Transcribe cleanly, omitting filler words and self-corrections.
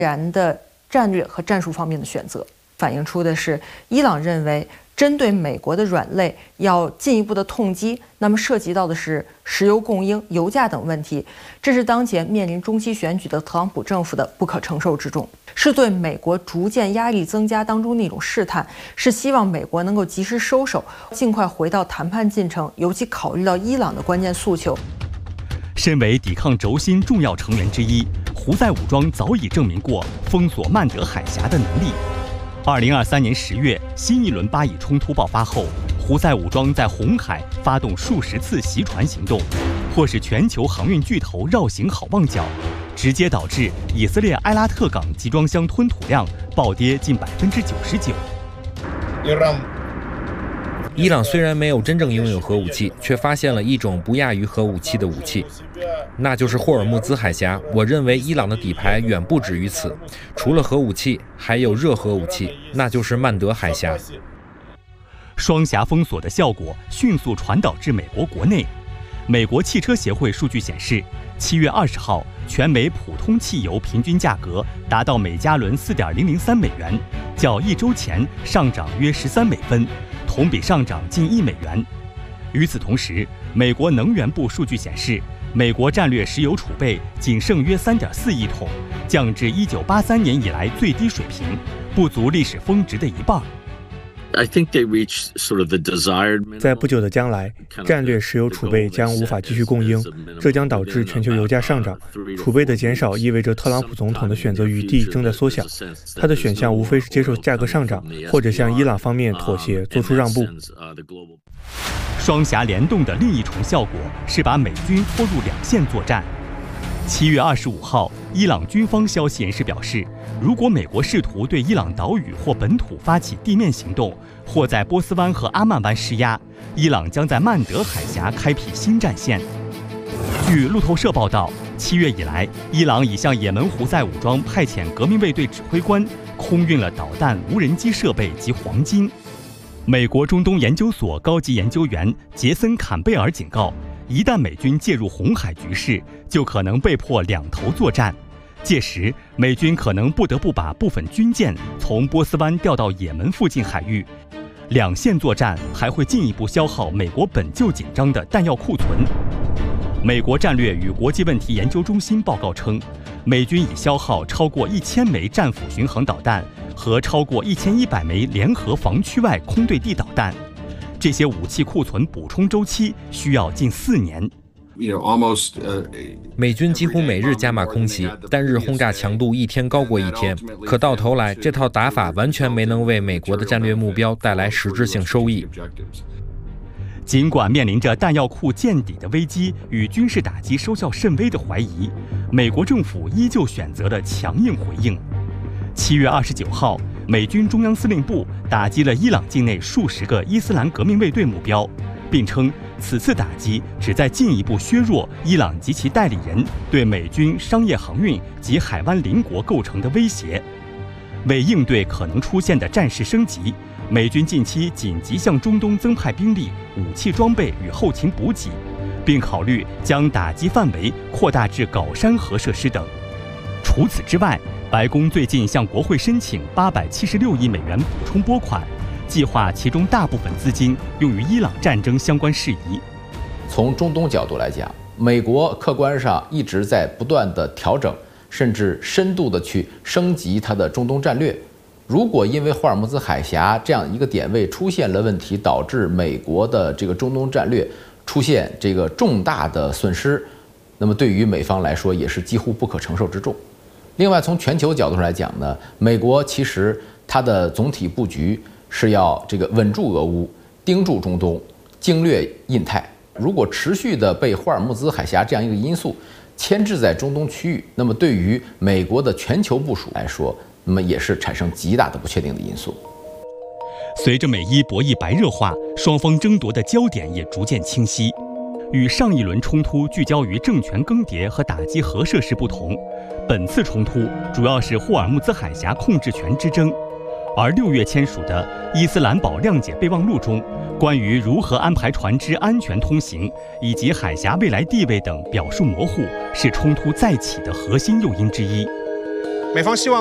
然的战略和战术方面的选择，反映出的是伊朗认为针对美国的软肋要进一步的痛击，那么涉及到的是石油供应、油价等问题，这是当前面临中期选举的特朗普政府的不可承受之重，是对美国逐渐压力增加当中的一种试探，是希望美国能够及时收手，尽快回到谈判进程，尤其考虑到伊朗的关键诉求。 身为抵抗轴心重要成员之一，胡塞武装早已证明过封锁曼德海峡的能力。2023年10月，新一轮巴以冲突爆发后，胡塞武装在红海发动数十次袭船行动，迫使全球航运巨头绕行好望角，直接导致以色列埃拉特港集装箱吞吐量暴跌近99%。 伊朗虽然没有真正拥有核武器，却发现了一种不亚于核武器的武器，那就是霍尔木兹海峡。我认为伊朗的底牌远不止于此，除了核武器，还有热核武器，那就是曼德海峡。 双峡封锁的效果迅速传导至美国国内。美国汽车协会数据显示，7月20号，全美普通汽油平均价格达到每加仑4.003美元，较一周前上涨约13美分。同比上涨近1美元。与此同时，美国能源部数据显示，美国战略石油储备仅剩约3.4亿桶，降至1983年以来最低水平，不足历史峰值的一半。 在不久的将来，战略石油储备将无法继续供应，这将导致全球油价上涨。储备的减少意味着特朗普总统的选择余地正在缩小，他的选项无非是接受价格上涨，或者向伊朗方面妥协，做出让步。 双峡联动的另一重效果是把美军拖入两线作战。7月25号，伊朗军方消息人士表示，如果美国试图对伊朗岛屿或本土发起地面行动，或在波斯湾和阿曼湾施压，伊朗将在曼德海峡开辟新战线。据路透社报道，7月以来，伊朗已向也门胡塞武装派遣革命卫队指挥官，空运了导弹、无人机设备及黄金。美国中东研究所高级研究员杰森·坎贝尔警告，一旦美军介入红海局势，就可能被迫两头作战。届时，美军可能不得不把部分军舰从波斯湾调到也门附近海域。两线作战还会进一步消耗美国本就紧张的弹药库存。美国战略与国际问题研究中心报告称，美军已消耗超过1000枚战斧巡航导弹和超过1100枚联合防区外空对地导弹。这些武器库存补充周期需要近4年。 美军几乎每日加码空袭，单日轰炸强度一天高过一天。可到头来，这套打法完全没能为美国的战略目标带来实质性收益。 尽管面临着弹药库见底的危机与军事打击收效甚微的怀疑，美国政府依旧选择了强硬回应。7月29号，美军中央司令部打击了伊朗境内数十个伊斯兰革命卫队目标，并称此次打击旨在进一步削弱伊朗及其代理人对美军商业航运及海湾邻国构成的威胁。为应对可能出现的战事升级，美军近期紧急向中东增派兵力、武器装备与后勤补给，并考虑将打击范围扩大至皋山核设施等。除此之外，白宫最近向国会申请876亿美元补充拨款，计划其中大部分资金用于伊朗战争相关事宜。 从中东角度来讲，美国客观上一直在不断的调整，甚至深度的去升级它的中东战略。如果因为霍尔木兹海峡这样一个点位出现了问题，导致美国的这个中东战略出现这个重大的损失，那么对于美方来说也是几乎不可承受之重。另外，从全球角度上来讲呢，美国其实它的总体布局是要这个稳住俄乌，盯住中东，经略印太。如果持续的被霍尔木兹海峡这样一个因素牵制在中东区域，那么对于美国的全球部署来说，那么也是产生极大的不确定的因素。 随着美伊博弈白热化，双方争夺的焦点也逐渐清晰。与上一轮冲突聚焦于政权更迭和打击核设施不同，本次冲突主要是霍尔木兹海峡控制权之争。而6月签署的伊斯兰堡谅解备忘录中，关于如何安排船只安全通行以及海峡未来地位等表述模糊，是冲突再起的核心诱因之一。 美方希望